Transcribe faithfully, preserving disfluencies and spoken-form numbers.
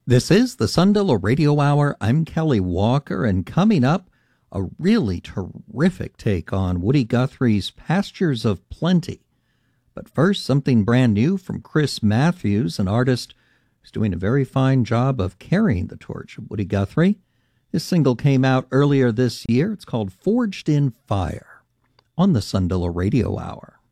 This is the Sundial Radio Hour. I'm Kelly Walker, and coming up, a really terrific take on Woody Guthrie's Pastures of Plenty. But first, something brand new from Chris Matthews, an artist who's doing a very fine job of carrying the torch of Woody Guthrie. This single came out earlier this year. It's called Forged in Fire on the Sundial Radio Hour.